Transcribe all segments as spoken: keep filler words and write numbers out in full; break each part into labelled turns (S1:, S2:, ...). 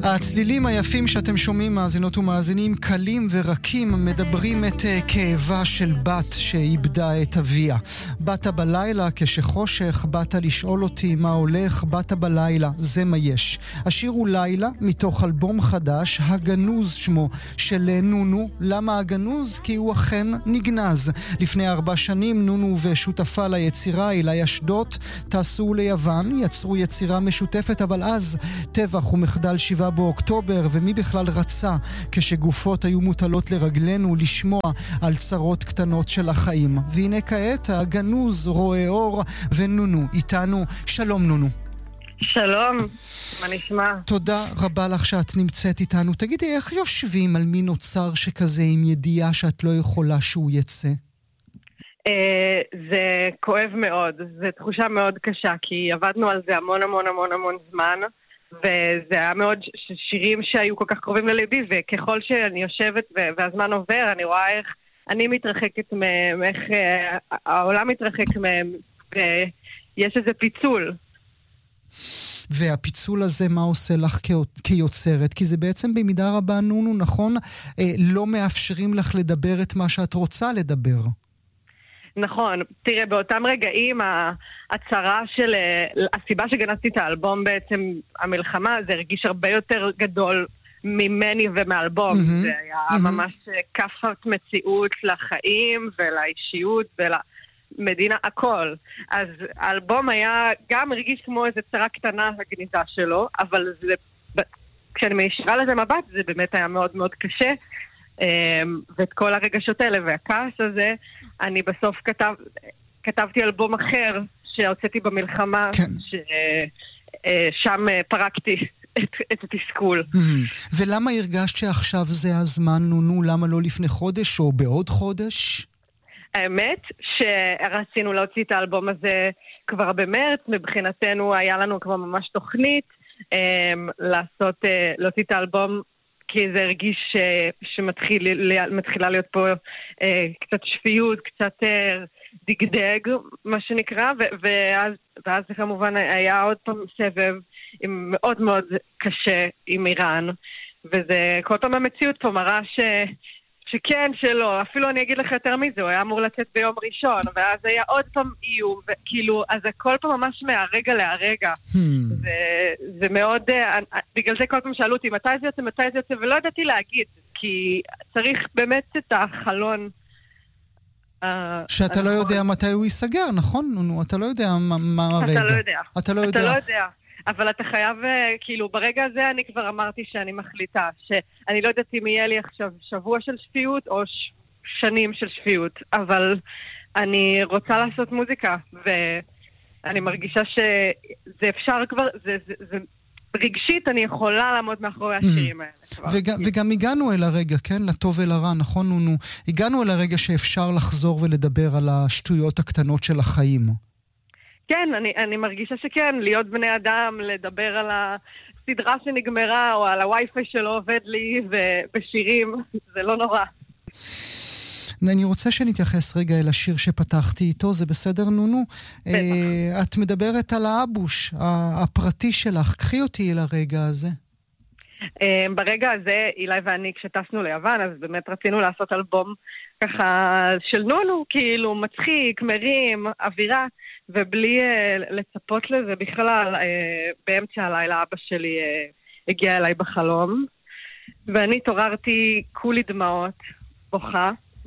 S1: הצלילים היפים שאתם שומעים, מאזינות ומאזינים, קלים ורקים, מדברים את כאבה של בת שאיבדה את אביה. באת בלילה כשחושך, באת לשאול אותי מה הולך, באת בלילה, זה מה יש. השיר הוא לילה, מתוך אלבום חדש, הגנוז שמו, של נונו. למה הגנוז? כי הוא אכן נגנז. לפני ארבע שנים נונו ושותפה ליצירה, אילי אשדות, טסו ליוון, יצרו יצירה משותפת, אבל אז טבח ומחדל שבעה באוקטובר, ומי בכלל רצה כשגופות היו מוטלות לרגלנו לשמוע על צרות קטנות של החיים. והנה כעת הגנוז רואה אור, ונונו איתנו. שלום נונו.
S2: שלום, מה נשמע?
S1: תודה רבה לך שאת נמצאת איתנו. תגידי, איך יושבים על מין אוצר שכזה עם ידיעה שאת לא יכולה שהוא יצא?
S2: זה כואב מאוד, זו תחושה מאוד קשה, כי עבדנו על זה המון המון המון המון זמן, וזה היה מאוד שירים שהיו כל כך קרובים לליבי, וככל שאני יושבת והזמן עובר, אני רואה איך אני מתרחקת מהם, איך העולם מתרחק מהם, ויש איזה פיצול.
S1: והפיצול הזה מה עושה לך כיוצרת? כי זה בעצם במידה רבה, נונו, נכון, לא מאפשרים לך לדבר את מה שאת רוצה לדבר.
S2: נכון, תראה, באותם רגעים ההצהרה של, הסיבה שגנזתי את האלבום בעצם, המלחמה, זה הרגיש הרבה יותר גדול ממני ומאלבום. Mm-hmm. זה היה mm-hmm. ממש כפת מציאות לחיים ולאישיות ולמדינה, הכל. אז האלבום היה גם הרגיש כמו איזו צרה קטנה הגניזה שלו, אבל זה, כשאני מישרה לזה מבט, זה באמת היה מאוד מאוד קשה. ואת כל הרגשות האלה והכעס הזה, אני בסוף כתב, כתבתי אלבום אחר שהוצאתי במלחמה, כן. ששם פרקתי את, את התסכול.
S1: ולמה הרגשת שעכשיו זה הזמן, נונו? למה לא לפני חודש או בעוד חודש?
S2: האמת שרצינו להוציא את האלבום הזה כבר במרץ, מבחינתנו היה לנו כבר ממש תוכנית לעשות, להוציא את האלבום, כי זה הרגיש שמתחילה להיות פה אה, קצת שפיות, קצת אה, דגדג, מה שנקרא, ו- ואז, ואז זה כמובן היה עוד פעם סבב עם מאוד מאוד קשה עם איראן, וזה כל פעם המציאות פה מראה ש... שכן, שלא, אפילו אני אגיד לך יותר מזה, הוא היה אמור לצאת ביום ראשון, ואז היה עוד פעם איום, וכאילו, אז זה כל פעם ממש מהרגע להרגע. Hmm. זה, זה מאוד, בגלל זה כל פעם שאלו אותי, מתי זה יוצא, מתי זה יוצא, ולא ידעתי להגיד, כי צריך באמת את החלון.
S1: שאתה לא יודע מתי הוא ייסגר, נכון? נו, אתה לא יודע מה הרגע.
S2: אתה לא יודע.
S1: אתה לא יודע.
S2: אתה לא יודע. אבל אתה חייב, כאילו, ברגע הזה אני כבר אמרתי שאני מחליטה, שאני לא יודעת אם יהיה לי עכשיו שבוע של שפיות או ש... שנים של שפיות, אבל אני רוצה לעשות מוזיקה, ואני מרגישה שזה אפשר כבר, זה, זה, זה רגשית אני יכולה לעמוד מאחורי השירים האלה.
S1: וגם, וגם הגענו אל הרגע, כן? לטוב ולרע, נכון? נו, הגענו אל הרגע שאפשר לחזור ולדבר על השטויות הקטנות של החיים.
S2: כן, אני, אני מרגישה שכן, להיות בני אדם, לדבר על הסדרה שנגמרה, או על הווי-פיי שלא עובד לי, ובשירים, זה לא נורא.
S1: אני רוצה שנתייחס רגע אל השיר שפתחתי איתו, זה בסדר, נונו? בטח. את מדברת על האבוש, הפרטי שלך, קחי אותי אל הרגע הזה.
S2: ברגע הזה, אילי ואני, כשטסנו ליוון, אז באמת רצינו לעשות אלבום ככה של נונו, כאילו מצחיק, מרים, אווירה, ובלי uh, לצפות לזה בכלל, uh, באמצע הלילה אבא שלי uh, הגיע אליי בחלום, ואני התעוררתי כולי דמעות, בוכה,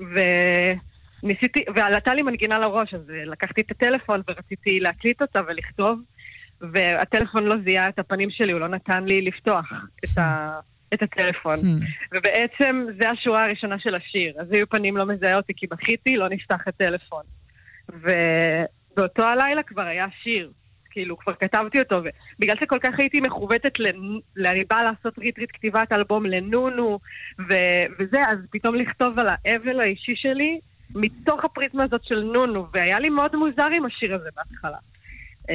S2: וניסיתי, ועלתה לי מנגינה לראש, אז uh, לקחתי את הטלפון ורציתי להקליט אותה ולכתוב, והטלפון לא זיהה את הפנים שלי, הוא לא נתן לי לפתוח את, ה, את הטלפון. ובעצם זה השורה הראשונה של השיר. אז היו פנים לא מזהה אותי כי בכיתי, לא נפתח את טלפון. ובאותו הלילה כבר היה שיר. כאילו, כבר כתבתי אותו. ובגלל שכל כך הייתי מכוותת, אני באה לעשות ריטריט כתיבת אלבום לנונו, ו- וזה, אז פתאום לכתוב על האבל האישי שלי, מתוך הפריזמה הזאת של נונו. והיה לי מאוד מוזר עם השיר הזה בהתחלה.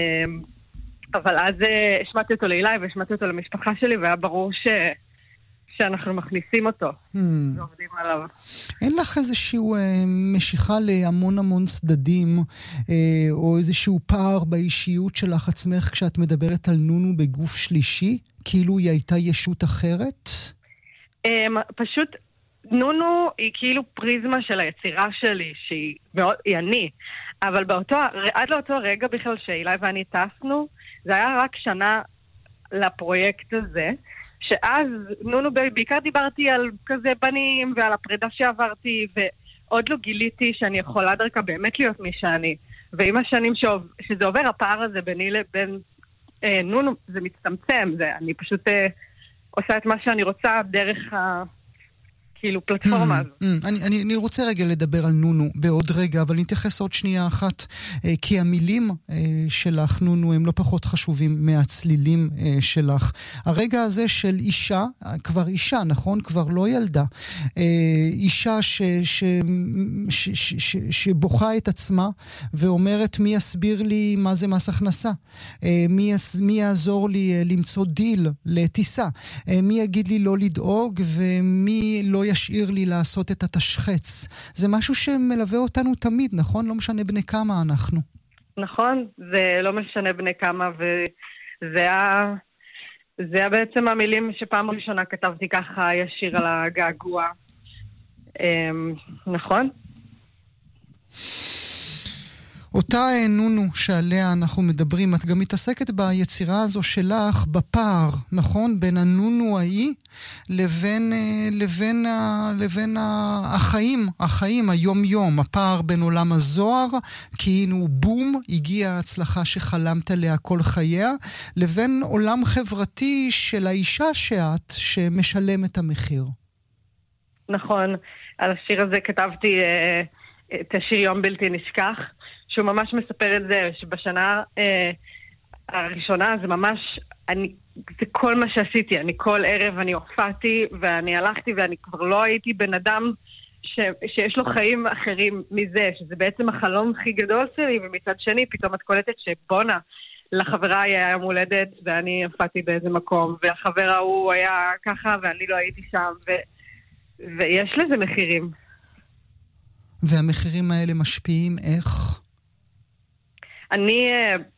S2: אבל אז השמעתי אותו לאילי והשמעתי אותו למשפחה שלי, והיה ברור ש... שאנחנו מכניסים אותו,
S1: Hmm.
S2: ועובדים עליו.
S1: אין לך איזשהו אה, משיכה להמון המון צדדים, אה, או איזשהו פער באישיות שלך עצמך כשאת מדברת על נונו בגוף שלישי? כאילו היא הייתה ישות אחרת?
S2: אה, פשוט, נונו היא כאילו פריזמה של היצירה שלי, שהיא מאוד, היא אני. אבל באותו, עד לאותו רגע בכלל שאילי ואני טסנו, זה היה רק שנה לפרויקט הזה, שאז, נונו, בעיקר דיברתי על כזה בנים ועל הפרידה שעברתי, ועוד לא גיליתי שאני יכולה דרכה באמת להיות מי שאני. ועם השנים שעוב, שזה עובר, הפער הזה ביני לבין אה, נונו, זה מצטמצם, זה, אני פשוט אה, עושה את מה שאני רוצה דרך ה... כאילו פלטפורמה הזאת.
S1: אני, אני, אני רוצה רגע לדבר על נונו בעוד רגע, אבל נתייחס עוד שנייה אחת, כי המילים שלך, נונו, הם לא פחות חשובים מהצלילים שלך. הרגע הזה של אישה, כבר אישה, נכון? כבר לא ילדה. אישה ש, ש, ש, ש, ש, שבוכה את עצמה ואומרת, מי יסביר לי מה זה מס הכנסה? מי, מי יעזור לי למצוא דיל לטיסה? מי יגיד לי לא לדאוג ומי לא ישאיר לי לעשות את התשחץ? זה משהו שמלווה אותנו תמיד, נכון? לא משנה בני כמה אנחנו.
S2: נכון, זה לא משנה בני כמה, וזה ה... זה היה בעצם המילים שפעם ראשונה כתבתי ככה ישיר על הגעגוע. נכון?
S1: אותה נונו שעליה אנחנו מדברים, את גם מתעסקת ביצירה הזו שלך בפער, נכון? בין הנונו ההיא לבין, לבין, לבין החיים, החיים, היום-יום, הפער בין עולם הזוהר, כאילו בום, הגיעה ההצלחה שחלמת עליה כל חייה, לבין עולם חברתי של האישה שאת, שמשלם את המחיר.
S2: נכון, על השיר הזה כתבתי אה, את השיר יום בלתי נשכח, שהוא ממש מספר את זה, שבשנה אה, הראשונה זה ממש, אני, זה כל מה שעשיתי, אני כל ערב אני הופעתי ואני הלכתי ואני כבר לא הייתי בן אדם ש, שיש לו חיים אחרים מזה, שזה בעצם החלום הכי גדול שלי, ומצד שני פתאום את קולטת שבונה, לחברה היה יום הולדת ואני הופעתי באיזה מקום, והחבר ההוא היה ככה ואני לא הייתי שם, ו, ויש לזה מחירים.
S1: והמחירים האלה משפיעים איך?
S2: אני,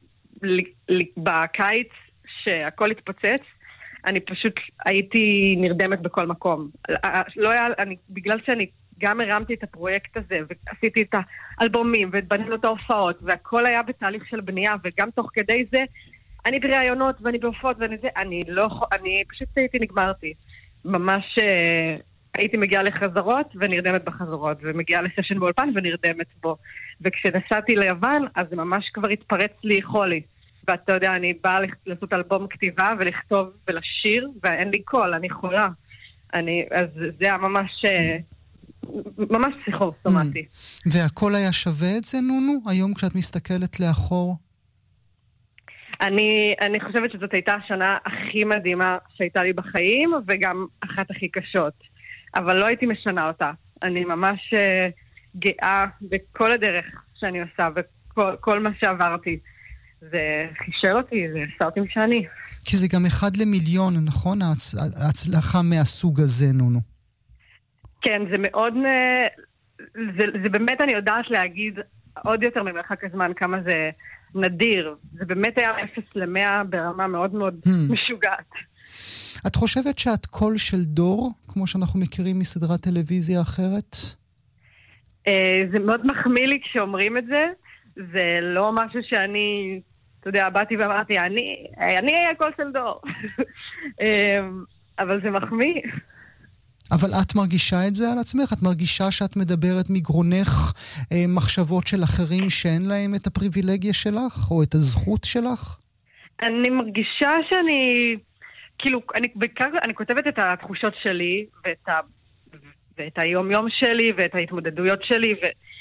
S2: בקיץ שהכל התפוצץ, אני פשוט הייתי נרדמת בכל מקום. לא היה, אני, בגלל שאני גם הרמתי את הפרויקט הזה, ועשיתי את האלבומים, ובנינו את ההופעות, והכל היה בתהליך של בנייה, וגם תוך כדי זה, אני ברעיונות, ואני בהופעות, ואני זה, אני לא, אני פשוט הייתי נגמרתי. ממש הייתי מגיעה לחזרות, ונרדמת בחזרות, ומגיעה לסשן באולפן, ונרדמת בו. וכשנסעתי ליוון, אז זה ממש כבר התפרץ לי חולי. ואתה יודע, אני באה לעשות אלבום כתיבה, ולכתוב ולשיר, ואין לי קול, אני חולה. אני, אז זה היה ממש, ממש פסיכוסומטי.
S1: והכל היה שווה את זה, נונו? היום כשאת מסתכלת לאחור?
S2: אני, אני חושבת שזאת הייתה השנה הכי מדהימה שהייתה לי בחיים, וגם אחת הכי קשות. אבל לא הייתי משנה אותה. אני ממש uh, גאה בכל הדרך שאני עושה, וכל כל מה שעברתי. זה חישר אותי, זה עשה אותי משני.
S1: כי זה גם אחד למיליון, נכון? ההצ... ההצלחה מהסוג הזה, נונו.
S2: כן, זה מאוד... זה, זה באמת, אני יודעת להגיד עוד יותר ממרחק הזמן כמה זה נדיר. זה באמת היה אפס למאה ברמה מאוד מאוד hmm. משוגעת.
S1: את חושבת שאת קול של דור, כמו שאנחנו מכירים מסדרת טלוויזיה אחרת?
S2: זה מאוד מחמיא לי כשאומרים את זה. זה לא משהו שאני, אתה יודע, באתי ואמרתי, אני, אני אהיה קול של דור. אבל זה מחמיא.
S1: אבל את מרגישה את זה על עצמך? את מרגישה שאת מדברת מגרונך מחשבות של אחרים שאין להם את הפריבילגיה שלך, או את הזכות שלך? אני
S2: מרגישה שאני... כאילו, אני, בעיקר, אני כותבת את התחושות שלי, ואת, ה, ואת היום-יום שלי, ואת ההתמודדויות שלי,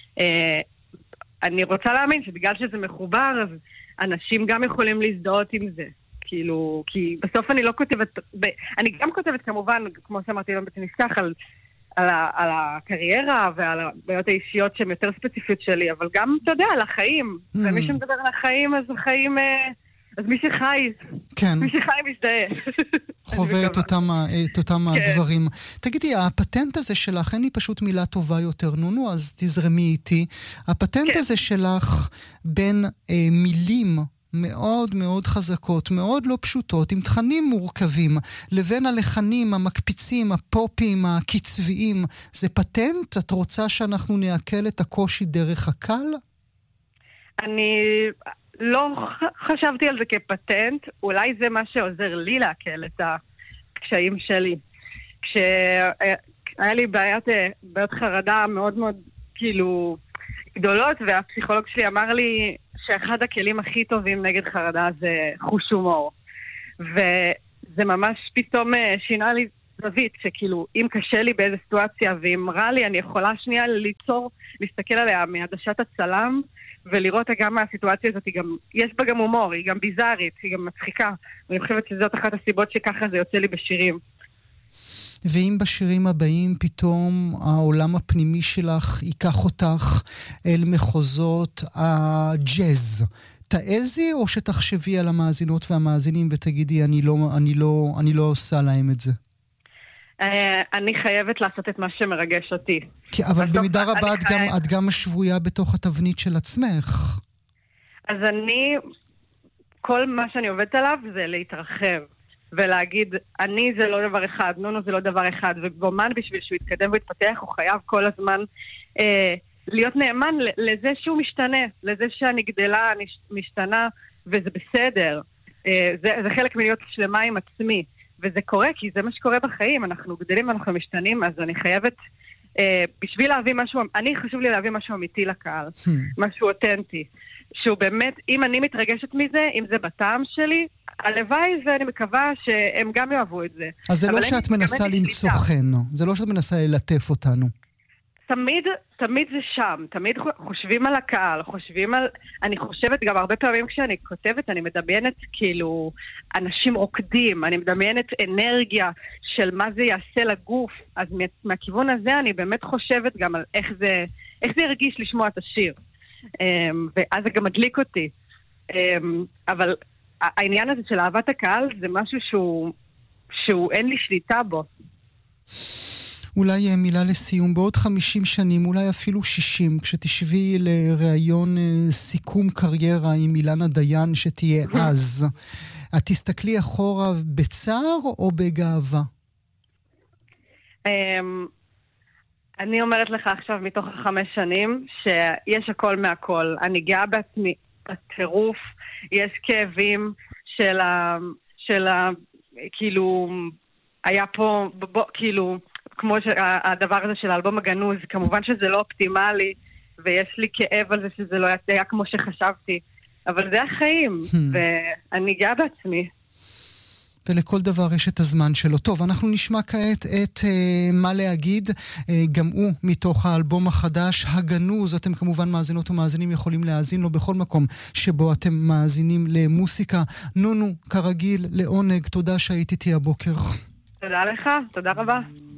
S2: ואני רוצה להאמין שבגלל שזה מחובר, אז אנשים גם יכולים להזדהות עם זה. כאילו, כי בסוף אני לא כותבת, ב, אני גם כותבת כמובן, כמו שאמרתי, לא בעצם נפתח על, על, ה, על הקריירה, ועל הבעיות האישיות שהן יותר ספציפיות שלי, אבל גם, אתה יודע, על החיים. Mm. ומי שמדבר על החיים, אז החיים... אז מי שחי,
S1: כן.
S2: מי שחי משתאה.
S1: חווה את אותם, את אותם כן. הדברים. תגידי, הפטנט הזה שלך, אין לי פשוט מילה טובה יותר, נונו, אז תזרמי איתי. הפטנט כן. הזה שלך בין אה, מילים מאוד מאוד חזקות, מאוד לא פשוטות, עם תכנים מורכבים, לבין הלחנים, המקפיצים, הפופים, הקצביים, זה פטנט? את רוצה שאנחנו נעכל את הקושי דרך הקל? אני
S2: לא חשבתי על זה כפטנט, אולי זה מה שעוזר לי להקל את הקשיים שלי. כשהיה לי בעיית, בעיות חרדה מאוד מאוד כאילו גדולות, והפסיכולוג שלי אמר לי שאחד הכלים הכי טובים נגד חרדה זה חוש הומור. וזה ממש פתאום שינה לי זווית, שכאילו אם קשה לי באיזו סיטואציה ואם רע לי, אני יכולה שנייה ליצור, להסתכל עליה מעדשת הצלם, ולראות גם מהסיטואציה הזאת, גם, יש בה גם הומור, היא גם ביזארית, היא גם מצחיקה, ואני חושבת שזאת אחת הסיבות שככה זה יוצא לי בשירים.
S1: ואם בשירים הבאים פתאום העולם הפנימי שלך ייקח אותך אל מחוזות הג'אז, תעזי או שתחשבי על המאזינות והמאזינים ותגידי אני לא, אני לא, אני לא עושה להם את זה?
S2: אני חייבת לעשות את מה שמרגש אותי.
S1: אבל במידה רבה את גם, את גם שבויה בתוך התבנית של עצמך.
S2: אז אני, כל מה שאני עובדת עליו זה להתרחב. ולהגיד, אני זה לא דבר אחד, נונו זה לא דבר אחד, ובומן בשביל שהוא יתקדם ויתפתח, הוא חייב כל הזמן אה, להיות נאמן לזה שהוא משתנה, לזה שאני גדלה, אני משתנה, וזה בסדר. אה, זה, זה חלק מלהיות שלמה עם עצמי, וזה קורה, כי זה מה שקורה בחיים, אנחנו גדלים ואנחנו משתנים, אז אני חייבת, אה, בשביל להביא משהו, אני חשוב לי להביא משהו אמיתי לקהל, משהו אותנטי, שהוא באמת, אם אני מתרגשת מזה, אם זה בטעם שלי, הלוואי ואני מקווה שהם גם יאהבו את זה.
S1: אז זה לא שאת מנסה למצוא חן, זה לא שאת מנסה ללטף אותנו.
S2: תמיד, תמיד זה שם, תמיד חושבים על הקהל, חושבים על, אני חושבת גם הרבה פעמים כשאני כותבת, אני מדמיינת כאילו אנשים רוקדים, אני מדמיינת אנרגיה של מה זה יעשה לגוף, אז מהכיוון הזה אני באמת חושבת גם על איך זה, איך זה ירגיש לשמוע את השיר. ואז זה גם מדליק אותי. אבל העניין הזה של אהבת הקהל זה משהו שהוא, שהוא אין לי שליטה בו.
S1: אולי מילה לסיום, בעוד חמישים שנים, אולי אפילו שישים, כשתשבי לראיון סיכום קריירה עם אילנה דיין שתהיה אז, את תסתכלי אחורה בצער או בגאווה?
S2: אני אומרת לך עכשיו מתוך החמש שנים שיש הכל מהכל. אני גאה בעצמי בטירוף, יש כאבים של ה... של ה... כאילו, היה פה, בו, כאילו, כמו שהדבר הזה של האלבום הגנוז, כמובן שזה לא אופטימלי, ויש לי כאב על זה שזה לא היה כמו שחשבתי, אבל זה החיים, ואני גאה בעצמי.
S1: ולכל דבר יש את הזמן שלו. טוב, אנחנו נשמע כעת את uh, מה להגיד, uh, גם הוא מתוך האלבום החדש, הגנוז. אתם כמובן מאזינות ומאזינים יכולים להאזין לו בכל מקום שבו אתם מאזינים למוסיקה. נונו, כרגיל, לעונג, תודה שהיית איתי הבוקר.
S2: תודה לך, תודה רבה.